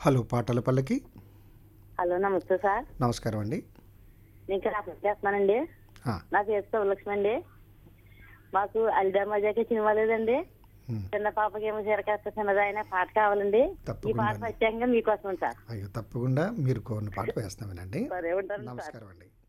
Hello పాటల పల్లకి. Hello నమస్తే సార్. నమస్కారం అండి. నేను ఇక్కడ చేస్తున్నానండి. ఆ, నా పేరు శివలక్ష్మి అండి. మాకు అల్దా మజాకి సినిమా లేదండి. చిన్న పాపకి ఏమో చిరకాస్త చిన్నదాయన పాట కావాలండి. ఈ తప్పకుండా పాట అండి. ప్రత్యేకంగా మీకోసం సార్. అయ్యో తప్పకుండా మీరు కోరిన పాట వేస్తామేనండి. సరే ఉంటాను సార్. నమస్కారం అండి.